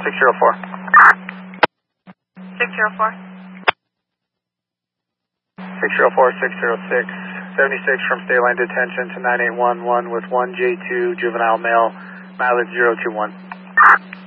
604. 604. 604, 606. 76 from State Line Detention to 9811 with 1J2 juvenile male, mileage 021.